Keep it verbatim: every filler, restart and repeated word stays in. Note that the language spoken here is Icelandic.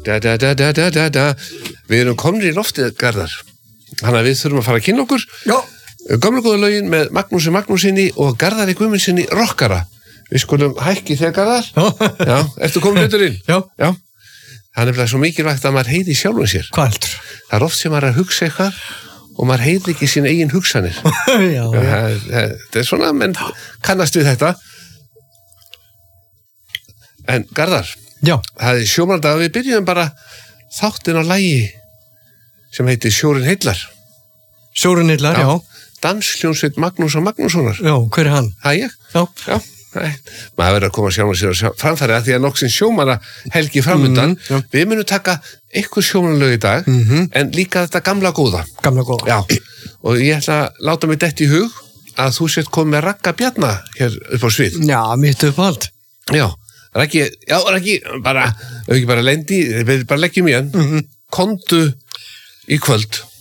da, da, da, da, da, da, da. Við erum komnir í loftið, Garðar. Þannig að við þurfum að fara að kynna okkur. Já. Gömlu góðu lögin með Magnúsi Magnúsinni og Garðari Guðmundsinni rockara. Við skulum hækki þegar Garðar. Já. Já, ertu komin betur inn? Já. Já. Það er nefnilega svo mikilvægt að maður heyri sjálfum sér. Hvað heldur? Það er oft sem maður er að hugsa eitthvað og maður heyri ekki sín eigin hugsanir. Já. Það er svona, menn kannast við þetta. En Garðar, já. Það er sjómannadag og við byrjum bara þáttin á lagi sem heitir Sjórinn heillar. Sjórinn heillar, já. já. Dansljónsveit Magnús og Magnússonar. Já, hver er hann? Það er ég. Já. Já. Nei. Maður verður að koma sjálf og sér að framfæri að því að nokksins sjómanna helgi framundan. Mm, við munum taka eitthvað sjómannalög í dag, mm -hmm. en líka þetta gamla góða. Gamla góða. Já. Og ég ætla að láta mig detta í hug að þú sért komið með Ragga Bjarna hér upp á svið. Já, mitt upp allt. Já. Raggi, já, Raggi, bara, ef ekki bara lendi, við bara leggjum í hann, mm -hmm. komdu í kvöld